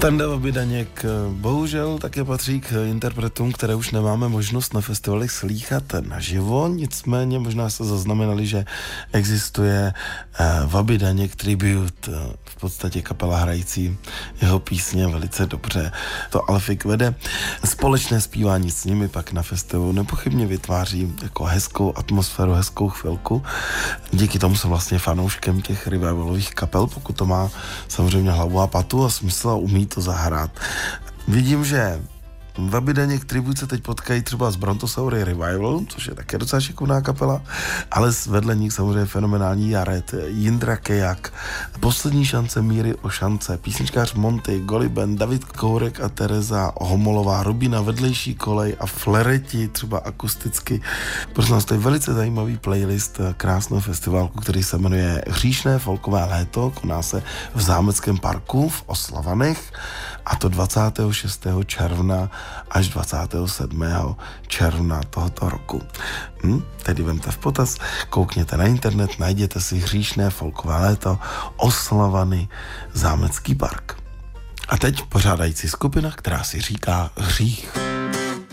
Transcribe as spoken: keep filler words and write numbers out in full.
Standa Vabydaněk bohužel také patří k interpretům, které už nemáme možnost na festivalech slýchat naživo, nicméně možná se zaznamenali, že existuje Vabydaněk Tribute, v podstatě kapela hrající jeho písně velice dobře. To Alfik vede. Společné zpívání s nimi pak na festivalu nepochybně vytváří jako hezkou atmosféru, hezkou chvilku. Díky tomu jsem vlastně fanouškem těch revivalových kapel, pokud to má samozřejmě hlavu a patu a smysl a umí to zahrát. Vidím, že Vabydaněk Tribute se teď potkají třeba s Brontosaury Revival, což je také docela šikovná kapela, ale vedle nich samozřejmě fenomenální Jared, Jindra Kejak, Poslední šance Míry o šance, písničkář Monty, Goliben, David Kourek a Tereza Homolová, Rubina Vedlejší kolej a Flereti, třeba akusticky. Prosím nás, to je velice zajímavý playlist krásného festivalku, který se jmenuje Hříšné folkové léto, koná se v Zámeckém parku v Oslavanech, a to dvacátého šestého června až dvacátého sedmého června tohoto roku. Hm? Tedy vemte v potaz, koukněte na internet, najděte si Hříšné folkové léto, Oslavany, Zámecký park. A teď pořádající skupina, která si říká Hřích.